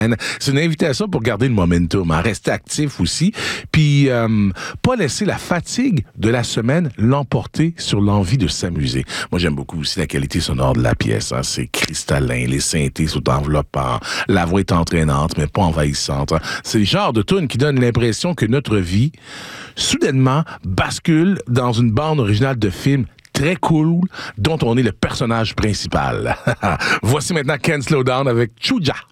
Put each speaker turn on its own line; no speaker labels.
C'est une invitation pour garder le momentum, hein, rester actif aussi, puis pas laisser la fatigue de la semaine l'emporter sur l'envie de s'amuser. Moi, j'aime beaucoup aussi la qualité sonore de la pièce. Hein. C'est cristallin, les synthés sont enveloppants, la voix est entraînante, mais pas envahissante. Hein. C'est le genre de tune qui donne l'impression que notre vie, soudainement, bascule dans une bande originale de film très cool, dont on est le personnage principal. Voici maintenant Can't Slow Down avec Chuja.